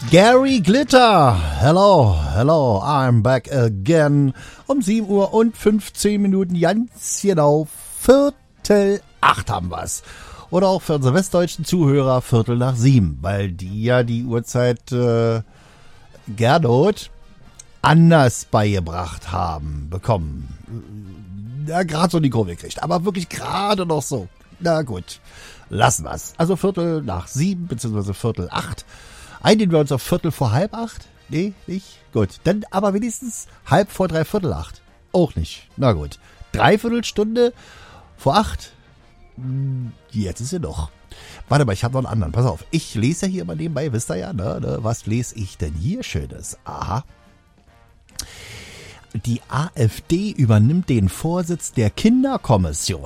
Gary Glitter. Hello, I'm back again. Um 7 Uhr und 15 Minuten, ganz genau, 7:15 haben wir's. Oder auch für unsere westdeutschen Zuhörer 6:45, weil die ja die Uhrzeit Gerdot anders beigebracht bekommen. Ja, gerade so die Kurve gekriegt, aber wirklich gerade noch so. Na gut, lassen wir's. Also 7:15 bzw. 7:45. Einigen wir uns auf 7:45? Nee, nicht? Gut, dann aber wenigstens 7:30, 7:45. Auch nicht. Na gut. Dreiviertelstunde vor 8. Jetzt ist sie noch. Warte mal, ich habe noch einen anderen. Pass auf, ich lese ja hier mal nebenbei, wisst ihr ja, ne? Was lese ich denn hier Schönes? Aha. Die AfD übernimmt den Vorsitz der Kinderkommission.